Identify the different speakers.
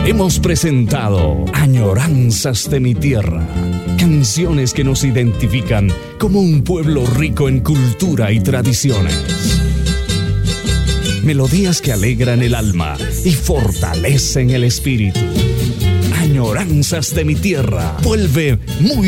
Speaker 1: Hemos presentado Añoranzas de mi tierra, canciones que nos identifican como un pueblo rico en cultura y tradiciones. Melodías que alegran el alma y fortalecen el espíritu. Añoranzas de mi tierra vuelve muy